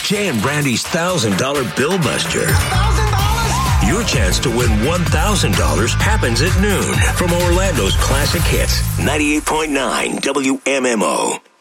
Jay and Brandy's $1,000 Bill Buster. Your chance to win $1,000 happens at noon from Orlando's Classic Hits, 98.9 WMMO.